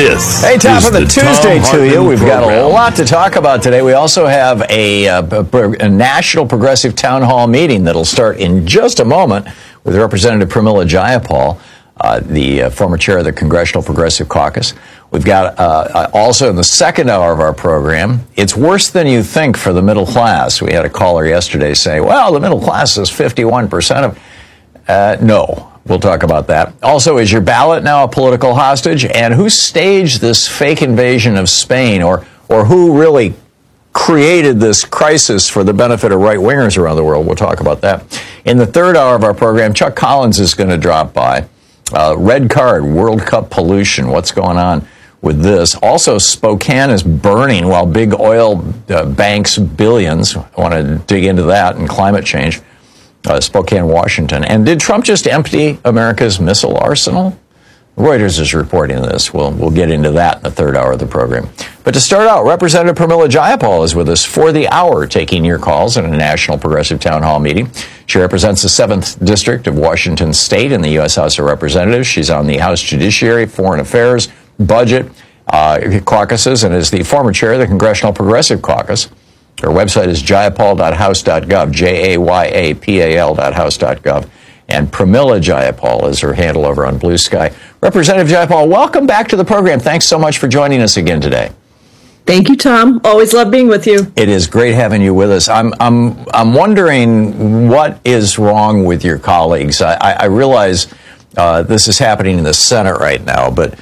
This Hey, top is of the Tuesday Tom to you. Hartman We've got a program. lot to talk about today. We also have a national progressive town hall meeting that'll start in just a moment with Representative Pramila Jayapal, the former chair of the Congressional Progressive Caucus. We've got also in the second hour of our program, it's worse than you think for the middle class. We had a caller yesterday say, well, the middle class is 51% of... No. We'll talk about that. Also, is your ballot now a political hostage? And who staged this fake invasion of Spain, or who really created this crisis for the benefit of right-wingers around the world? We'll talk about that. In the third hour of our program, Chuck Collins is going to drop by. Red card, World Cup pollution. What's going on with this? Also, Spokane is burning while big oil banks billions. I want to dig into that and climate change. Spokane, Washington. And did Trump just empty America's missile arsenal? Reuters is reporting this. We'll get into that in the third hour of the program. But to start out, Representative Pramila Jayapal is with us for the hour, taking your calls in a national progressive town hall meeting. She represents the 7th District of Washington State in the U.S. House of Representatives. She's on the House Judiciary, Foreign Affairs, Budget caucuses, and is the former chair of the Congressional Progressive Caucus. Her website is jayapal.house.gov, jayapal.house.gov. And Pramila Jayapal is her handle over on Blue Sky. Representative Jayapal, welcome back to the program. Thanks so much for joining us again today. Thank you, Tom. Always love being with you. It is great having you with us. I'm wondering what is wrong with your colleagues. I realize this is happening in the Senate right now, but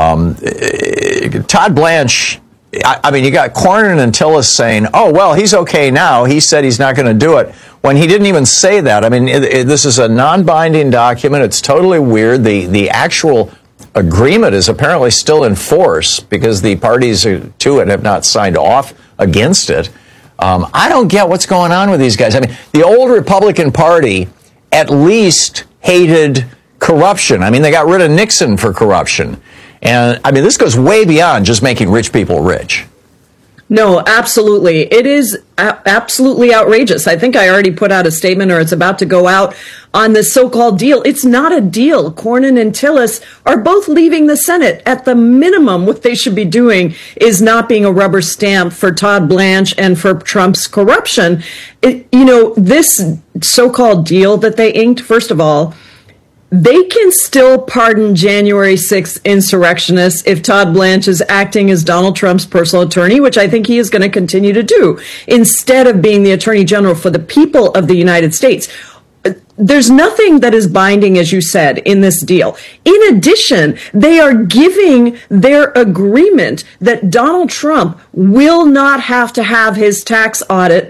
Todd Blanche... I mean, you got Cornyn and Tillis saying, oh, well, he's okay now. He said he's not going to do it, when he didn't even say that. I mean, this is a non-binding document. It's totally weird. The actual agreement is apparently still in force because the parties to it have not signed off against it. I don't get what's going on with these guys. I mean, the old Republican Party at least hated corruption. I mean, they got rid of Nixon for corruption. And, I mean, this goes way beyond just making rich people rich. No, absolutely. It is absolutely outrageous. I think I already put out a statement, or it's about to go out, on this so-called deal. It's not a deal. Cornyn and Tillis are both leaving the Senate. At the minimum, what they should be doing is not being a rubber stamp for Todd Blanche and for Trump's corruption. This so-called deal that they inked, first of all, they can still pardon January 6th insurrectionists if Todd Blanche is acting as Donald Trump's personal attorney, which I think he is going to continue to do, instead of being the attorney general for the people of the United States. There's nothing that is binding, as you said, in this deal. In addition, they are giving their agreement that Donald Trump will not have to have his taxes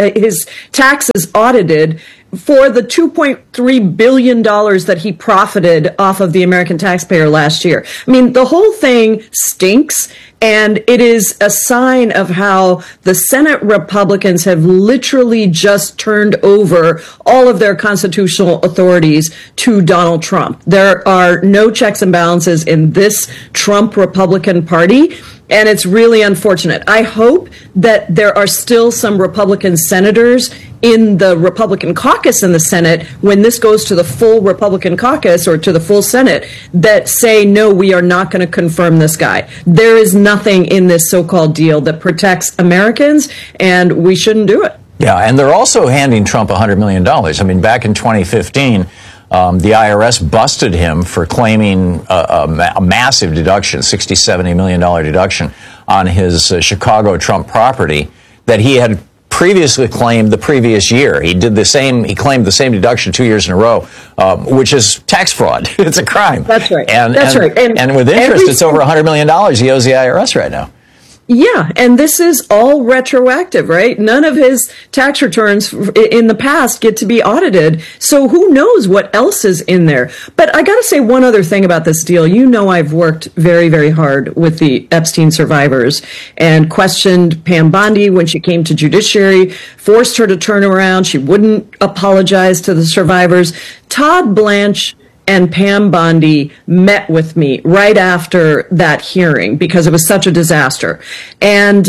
audited for the $2.3 billion that he profited off of the American taxpayer last year. I mean, the whole thing stinks, and it is a sign of how the Senate Republicans have literally just turned over all of their constitutional authorities to Donald Trump. There are no checks and balances in this Trump Republican Party, and it's really unfortunate. I hope that there are still some Republican senators in the Republican caucus in the Senate, when this goes to the full Republican caucus or to the full Senate, that say, no, we are not going to confirm this guy. There is nothing in this so-called deal that protects Americans, and we shouldn't do it. Yeah, and they're also handing Trump $100 million. I mean, back in 2015, the IRS busted him for claiming a massive deduction, $60-70 million deduction on his Chicago Trump property that he had previously claimed the previous year. He claimed the same deduction 2 years in a row, which is tax fraud. It's a crime. That's right. And with interest, it's over $100 million he owes the IRS right now. Yeah, and this is all retroactive, right? None of his tax returns in the past get to be audited, so who knows what else is in there. But I got to say one other thing about this deal. You know, I've worked very, very hard with the Epstein survivors and questioned Pam Bondi when she came to judiciary, forced her to turn around. She wouldn't apologize to the survivors. Todd Blanche and Pam Bondi met with me right after that hearing because it was such a disaster. And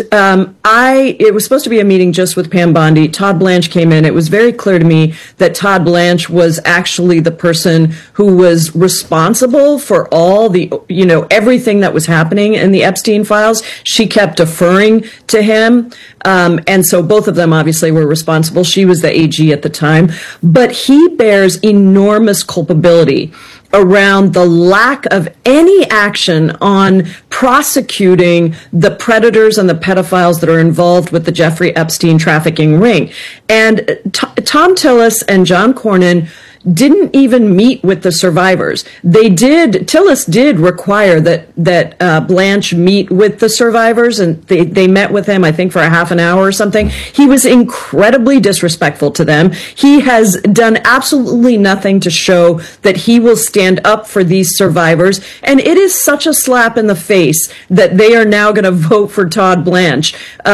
it was supposed to be a meeting just with Pam Bondi. Todd Blanche came in. It was very clear to me that Todd Blanche was actually the person who was responsible for all the, everything that was happening in the Epstein files. She kept deferring to him. And so both of them obviously were responsible. She was the AG at the time, but he bears enormous culpability around the lack of any action on prosecuting the predators and the pedophiles that are involved with the Jeffrey Epstein trafficking ring. And Tom Tillis and John Cornyn didn't even meet with the survivors. Tillis did require that Blanche meet with the survivors, and they met with him, I think, for a half an hour or something. He was incredibly disrespectful to them. He has done absolutely nothing to show that he will stand up for these survivors, and it is such a slap in the face that they are now going to vote for Todd Blanche,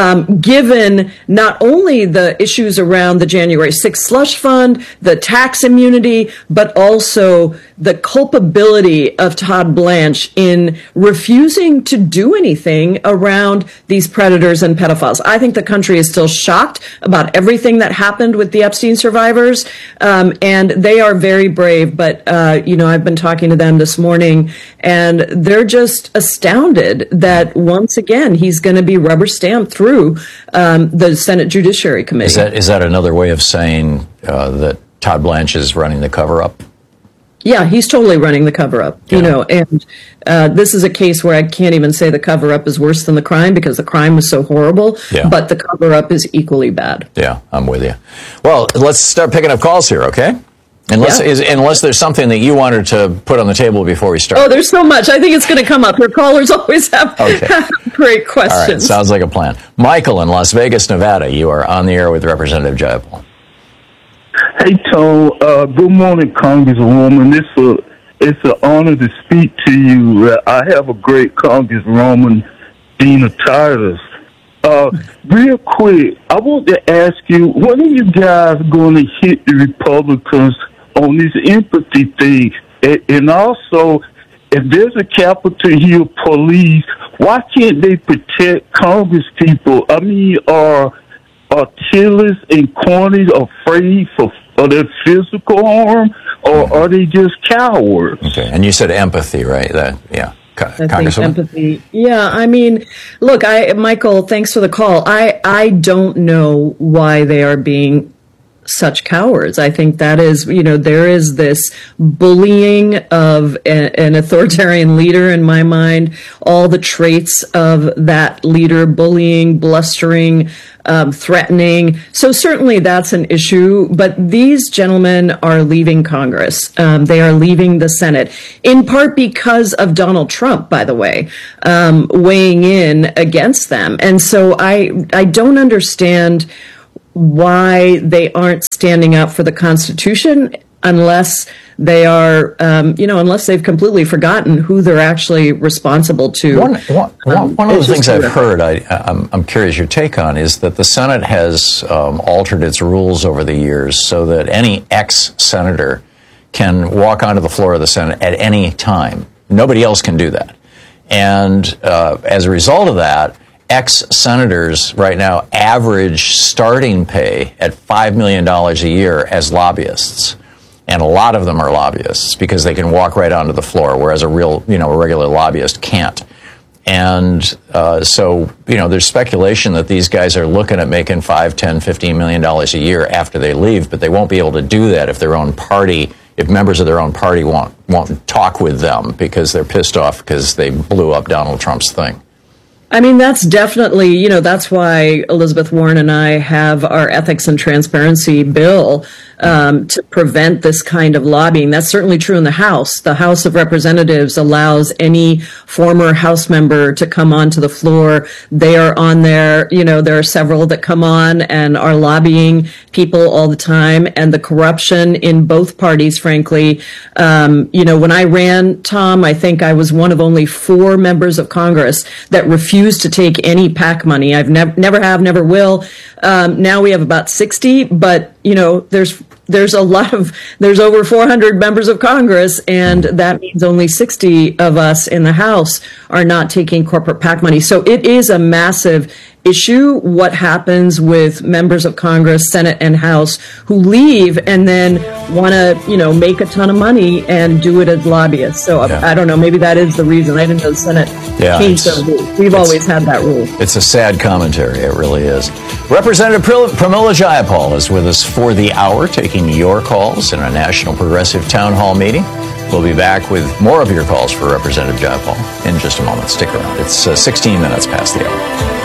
given not only the issues around the January 6th slush fund, the tax immunity, but also the culpability of Todd Blanche in refusing to do anything around these predators and pedophiles. I think the country is still shocked about everything that happened with the Epstein survivors, and they are very brave. But, I've been talking to them this morning, and they're just astounded that once again he's going to be rubber stamped through the Senate Judiciary Committee. Is that another way of saying that Todd Blanche is running the cover-up? Yeah, he's totally running the cover-up, and this is a case where I can't even say the cover-up is worse than the crime because the crime was so horrible, but the cover-up is equally bad. Yeah, I'm with you. Well, let's start picking up calls here, okay? Unless there's something that you wanted to put on the table before we start. Oh, there's so much. I think it's going to come up. Your callers always have great questions. All right, sounds like a plan. Michael in Las Vegas, Nevada, you are on the air with Representative Jayapal. Hey, Tom. Good morning, Congresswoman. It's an honor to speak to you. I have a great Congresswoman, Dina Titus. Real quick, I want to ask you, when are you guys going to hit the Republicans on this empathy thing? And also, if there's a Capitol Hill police, why can't they protect Congress people? I mean, are Tillis and Cornyn afraid of their physical harm, or are they just cowards? Okay, and you said empathy, right? Congresswoman? Empathy. Yeah, I mean, look, Michael, thanks for the call. I don't know why they are being such cowards. I think that is, there is this bullying of an authoritarian leader in my mind, all the traits of that leader, bullying, blustering, threatening. So certainly that's an issue, but these gentlemen are leaving Congress. They are leaving the Senate, in part because of Donald Trump, by the way, weighing in against them. And so I don't understand why they aren't standing up for the Constitution unless they are, unless they've completely forgotten who they're actually responsible to. One of the things I've heard, I'm curious your take on, is that the Senate has altered its rules over the years so that any ex-senator can walk onto the floor of the Senate at any time. Nobody else can do that. And as a result of that, ex-senators right now average starting pay at $5 million a year as lobbyists. And a lot of them are lobbyists because they can walk right onto the floor, whereas a regular lobbyist can't. And so there's speculation that these guys are looking at making $5, $10, $15 million a year after they leave, but they won't be able to do that if members of their own party won't talk with them because they're pissed off because they blew up Donald Trump's thing. I mean, that's definitely, that's why Elizabeth Warren and I have our ethics and transparency bill to prevent this kind of lobbying. That's certainly true in the House. The House of Representatives allows any former House member to come onto the floor. They are on there. There are several that come on and are lobbying people all the time. And the corruption in both parties, frankly, when I ran, Tom, I think I was one of only 4 members of Congress that refused to take any PAC money. I've never will. Now we have about 60, but there's there's over 400 members of Congress, and that means only 60 of us in the House are not taking corporate PAC money. So it is a massive issue what happens with members of Congress, Senate and House who leave and then want to, make a ton of money and do it as lobbyists. So I don't know, maybe that is the reason. I didn't know the Senate changed the rules. We've always had that rule. It's a sad commentary. It really is. Representative Pramila Jayapal is with us for the hour, taking your calls in a National Progressive Town Hall meeting. We'll be back with more of your calls for Representative Jayapal in just a moment. Stick around. It's 16 minutes past the hour.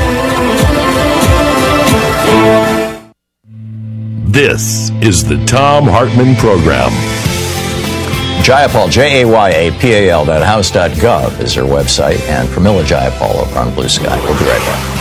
This is the Thom Hartmann Program. Jayapal, JAYAPAL.house.gov is her website, and Pramila Jayapal over on Blue Sky. We'll be right back.